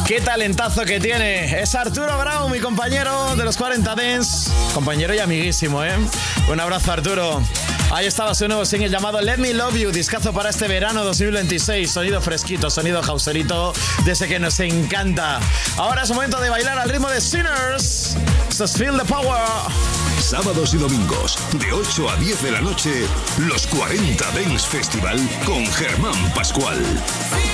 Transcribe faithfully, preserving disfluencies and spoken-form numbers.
Qué talentazo que tiene. Es Arturo Brown, mi compañero de los cuarenta Dance. Compañero y amiguísimo, ¿eh? Un abrazo, Arturo. Ahí estaba su nuevo single llamado Let Me Love You, discazo para este verano dos mil veintiséis. Sonido fresquito, sonido houserito, de ese que nos encanta. Ahora es momento de bailar al ritmo de Sinners. Esto es Feel the Power. Sábados y domingos, de ocho a diez de la noche, los cuarenta Dance Festival con Germán Pascual.